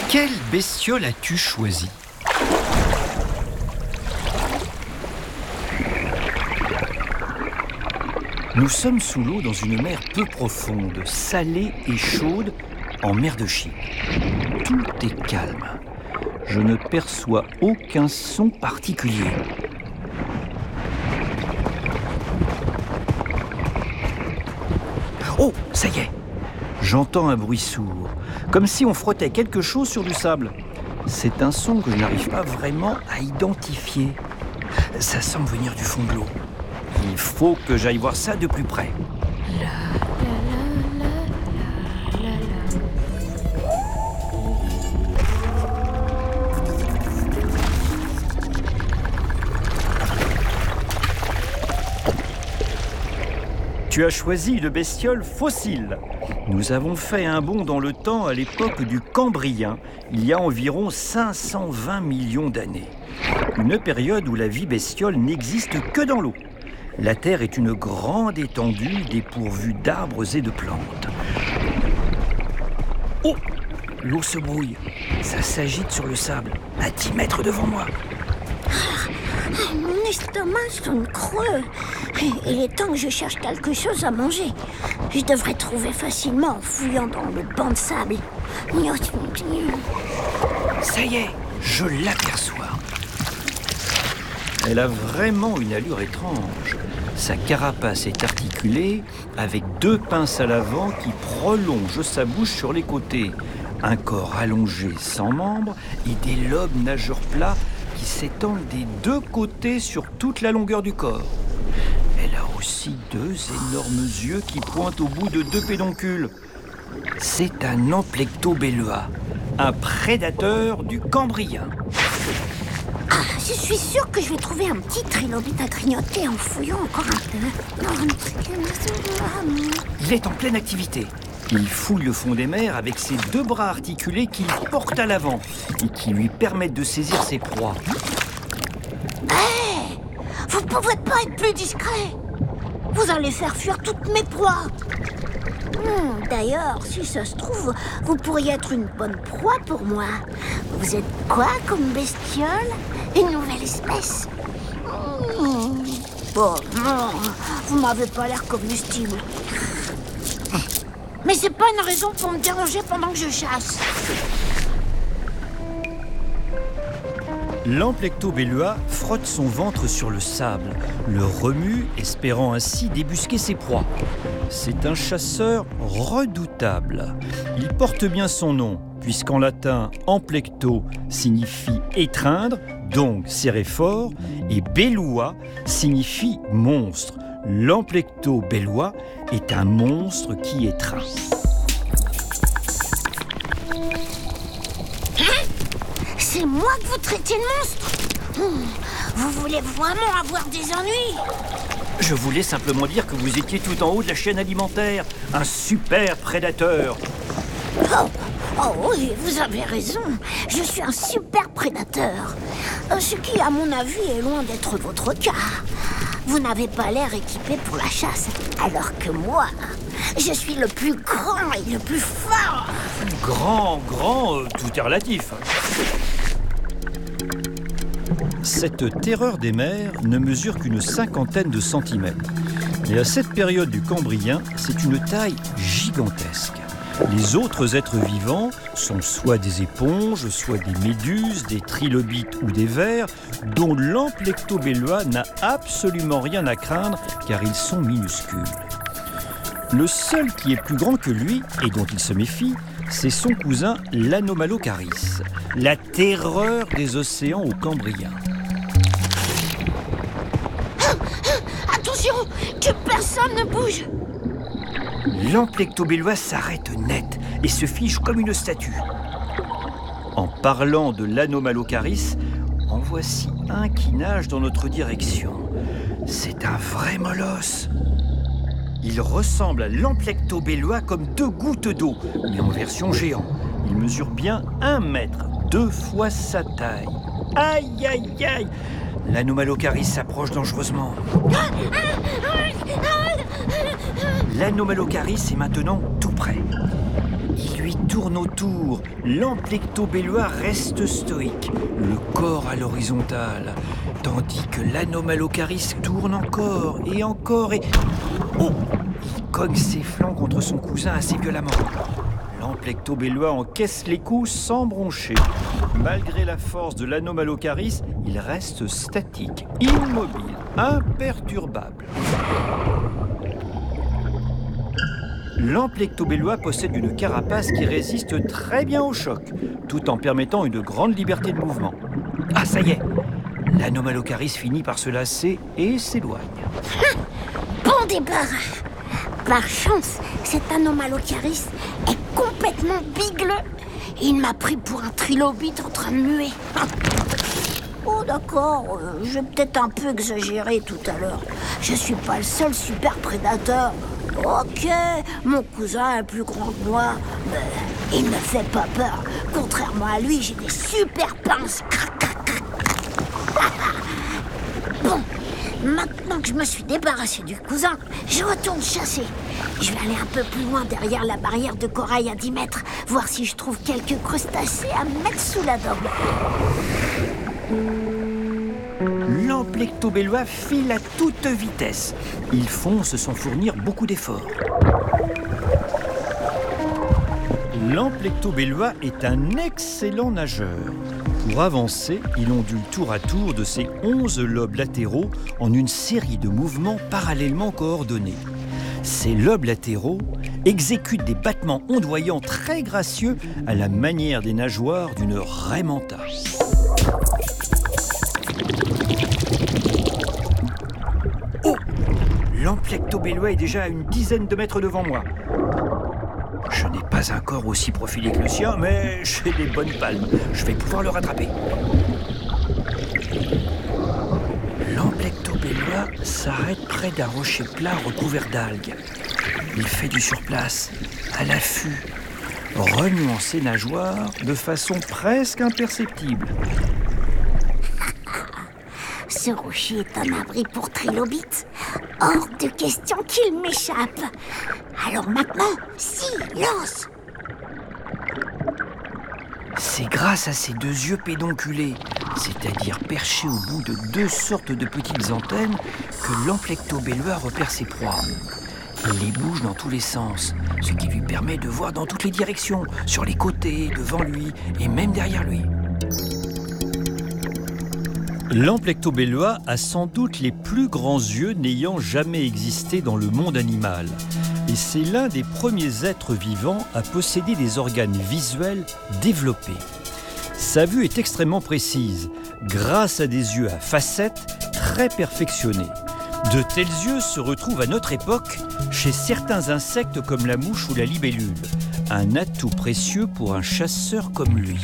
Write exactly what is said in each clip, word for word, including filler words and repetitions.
Quelle bestiole as-tu choisi ? Nous sommes sous l'eau dans une mer peu profonde, salée et chaude, en mer de Chine. Tout est calme. Je ne perçois aucun son particulier. Oh, ça y est! J'entends un bruit sourd, comme si on frottait quelque chose sur du sable. C'est un son que je n'arrive pas vraiment à identifier. Ça semble venir du fond de l'eau. Il faut que j'aille voir ça de plus près. Tu as choisi une bestiole fossile. Nous avons fait un bond dans le temps à l'époque du Cambrien, il y a environ cinq cent vingt millions d'années. Une période où la vie bestiole n'existe que dans l'eau. La Terre est une grande étendue dépourvue d'arbres et de plantes. Oh! L'eau se brouille. Ça s'agite sur le sable, à dix mètres devant moi. Mon estomac sonne creux. Il est temps que je cherche quelque chose à manger. Je devrais trouver facilement en fouillant dans le banc de sable. Ça y est, je l'aperçois. Elle a vraiment une allure étrange. Sa carapace est articulée avec deux pinces à l'avant qui prolongent sa bouche sur les côtés. Un corps allongé sans membres et des lobes nageurs plats qui s'étendent des deux côtés sur toute la longueur du corps. Elle a aussi deux énormes yeux qui pointent au bout de deux pédoncules. C'est un Amplectobelua, un prédateur du Cambrien. Ah, je suis sûre que je vais trouver un petit trilobite à grignoter en fouillant encore un peu. Il est en pleine activité. Il fouille le fond des mers avec ses deux bras articulés qu'il porte à l'avant et qui lui permettent de saisir ses proies. Hé hey, vous pouvez pas être plus discret. Vous allez faire fuir toutes mes proies. Hmm, d'ailleurs, si ça se trouve, vous pourriez être une bonne proie pour moi. Vous êtes quoi comme bestiole? Une nouvelle espèce? hmm. Bon, non, vous m'avez pas l'air comestible. Mais c'est pas une raison pour me déranger pendant que je chasse. L'Amplectobelua frotte son ventre sur le sable, le remue, espérant ainsi débusquer ses proies. C'est un chasseur redoutable. Il porte bien son nom, puisqu'en latin, amplecto signifie étreindre, donc serrer fort, et belua signifie monstre. L'Amplectobelua est un monstre qui étreint. Hein? C'est moi que vous traitez de monstre? hmm. Vous voulez vraiment avoir des ennuis? Je voulais simplement dire que vous étiez tout en haut de la chaîne alimentaire, un super prédateur. Oh, oh oui, vous avez raison. Je suis un super prédateur. Ce qui, à mon avis, est loin d'être votre cas. Vous n'avez pas l'air équipé pour la chasse, alors que moi, je suis le plus grand et le plus fort. Grand, grand, euh, tout est relatif. Cette terreur des mers ne mesure qu'une cinquantaine de centimètres. Et à cette période du Cambrien, c'est une taille gigantesque. Les autres êtres vivants sont soit des éponges, soit des méduses, des trilobites ou des vers, dont l'Amplectobelua n'a absolument rien à craindre car ils sont minuscules. Le seul qui est plus grand que lui et dont il se méfie, c'est son cousin l'Anomalocaris, la terreur des océans au Cambrien. Attention, que personne ne bouge. L'Amplectobelua s'arrête net et se fige comme une statue. En parlant de l'Anomalocaris, en voici un qui nage dans notre direction. C'est un vrai molosse. Il ressemble à l'Amplectobelua comme deux gouttes d'eau, mais en version géant. Il mesure bien un mètre, deux fois sa taille. Aïe, aïe, aïe! L'Anomalocaris s'approche dangereusement. L'Anomalocaris est maintenant tout près. Il lui lui tourne autour. L'amplectobellois reste stoïque, le corps à l'horizontale, tandis que l'anomalocaris tourne encore et encore et... Oh! Il cogne ses flancs contre son cousin assez violemment. L'amplectobellois encaisse les coups sans broncher. Malgré la force de l'anomalocaris, il reste statique, immobile, imperturbable. L'amplectobellois possède une carapace qui résiste très bien au choc, tout en permettant une grande liberté de mouvement. Ah, ça y est! L'anomalocaris finit par se lasser et s'éloigne. Bon débarras! Par chance, cet anomalocaris est complètement bigleux. Il m'a pris pour un trilobite en train de muer. Oh d'accord, euh, j'ai peut-être un peu exagéré tout à l'heure. Je suis pas le seul super prédateur. Ok, mon cousin est plus grand que moi, mais il ne fait pas peur. Contrairement à lui, j'ai des super pinces. Bon, maintenant que je me suis débarrassé du cousin, je retourne chasser. Je vais aller un peu plus loin derrière la barrière de corail à dix mètres, voir si je trouve quelques crustacés à mettre sous la dent. L'amplectobellois file à toute vitesse. Il fonce sans fournir beaucoup d'efforts. L'amplectobellois est un excellent nageur. Pour avancer, il ondule tour à tour de ses onze lobes latéraux en une série de mouvements parallèlement coordonnés. Ces lobes latéraux exécutent des battements ondoyants très gracieux à la manière des nageoires d'une raie manta. Oh! L'amplectobellois est déjà à une dizaine de mètres devant moi. Je n'ai pas un corps aussi profilé que le sien, mais j'ai des bonnes palmes. Je vais pouvoir le rattraper. L'amplectobellois s'arrête près d'un rocher plat recouvert d'algues. Il fait du surplace, à l'affût, remuant ses nageoires de façon presque imperceptible. Ce rocher est un abri pour trilobites. Hors de question qu'il m'échappe. Alors maintenant, silence! C'est grâce à ses deux yeux pédonculés, c'est-à-dire perchés au bout de deux sortes de petites antennes, que l'amplectobellois repère ses proies. Il les bouge dans tous les sens, ce qui lui permet de voir dans toutes les directions, sur les côtés, devant lui et même derrière lui. L'amplectobellois a sans doute les plus grands yeux n'ayant jamais existé dans le monde animal. Et c'est l'un des premiers êtres vivants à posséder des organes visuels développés. Sa vue est extrêmement précise, grâce à des yeux à facettes très perfectionnés. De tels yeux se retrouvent à notre époque chez certains insectes comme la mouche ou la libellule. Un atout précieux pour un chasseur comme lui.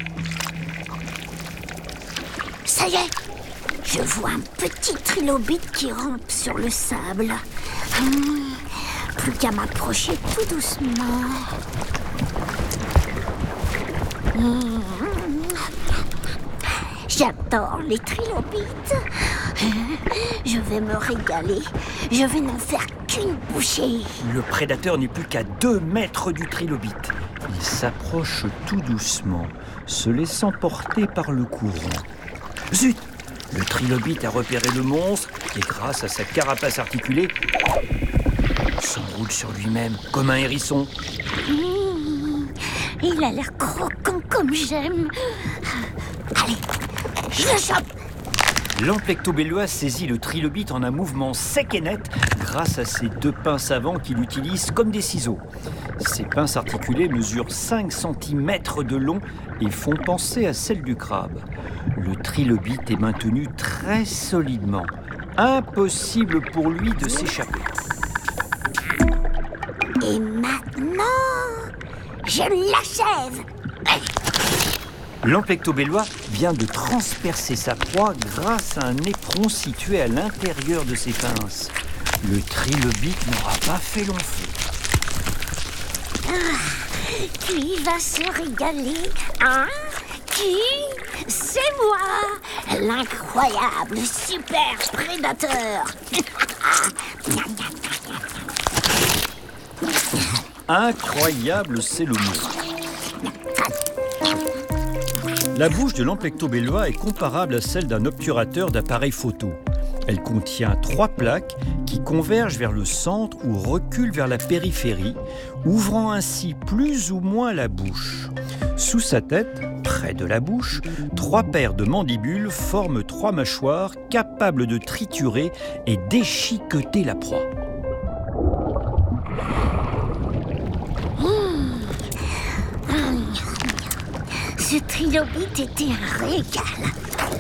Ça y est, je vois un petit trilobite qui rampe sur le sable. Hum, plus qu'à m'approcher tout doucement. Hum, j'adore les trilobites. Je vais me régaler. Je vais n'en faire qu'une bouchée. Le prédateur n'est plus qu'à deux mètres du trilobite. Il s'approche tout doucement, se laissant porter par le courant. Zut! Le trilobite a repéré le monstre et grâce à sa carapace articulée, s'enroule sur lui-même comme un hérisson. Mmh, il a l'air croquant comme j'aime. Allez, je le chope! L'amplectobellois saisit le trilobite en un mouvement sec et net grâce à ses deux pinces avant qu'il utilise comme des ciseaux. Ces pinces articulées mesurent cinq centimètres de long et font penser à celles du crabe. Le trilobite est maintenu très solidement. Impossible pour lui de s'échapper. Et maintenant, je l'achève! L'amplectobellois vient de transpercer sa proie grâce à un éperon situé à l'intérieur de ses pinces. Le trilobite n'aura pas fait long feu. Ah, qui va se régaler, hein? Qui? C'est moi, l'incroyable super prédateur. Incroyable, c'est le mot. La bouche de l'Amplectobellois est comparable à celle d'un obturateur d'appareil photo. Elle contient trois plaques qui convergent vers le centre ou reculent vers la périphérie, ouvrant ainsi plus ou moins la bouche. Sous sa tête, près de la bouche, trois paires de mandibules forment trois mâchoires capables de triturer et déchiqueter la proie. Ce trilobite était un régal.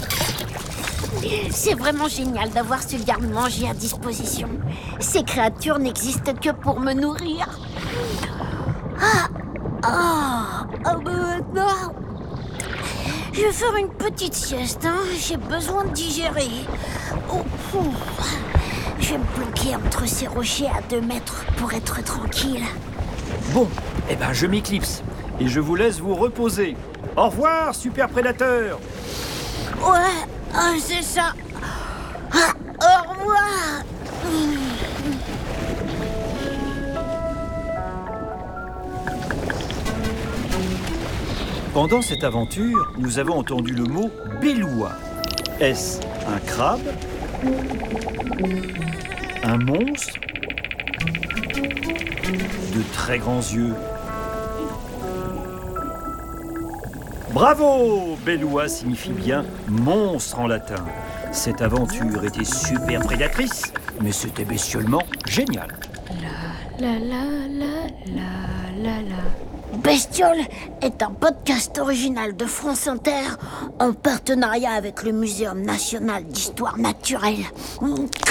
C'est vraiment génial d'avoir ce garde-manger à disposition. Ces créatures n'existent que pour me nourrir. Ah, ah, ah ben non. Je vais faire une petite sieste, hein. J'ai besoin de digérer. Oh, oh. Je vais me planquer entre ces rochers à deux mètres pour être tranquille. Bon, eh ben je m'éclipse et je vous laisse vous reposer. Au revoir, super prédateur. Ouais, ah, c'est ça. Ah, au revoir. Pendant cette aventure, nous avons entendu le mot Belloua. Est-ce un crabe? Un monstre? De très grands yeux? Bravo! Belloua signifie bien monstre en latin. Cette aventure était super prédatrice, mais c'était bestiolement génial. La la la la la la la. Bestiole est un podcast original de France Inter en partenariat avec le Muséum national d'histoire naturelle.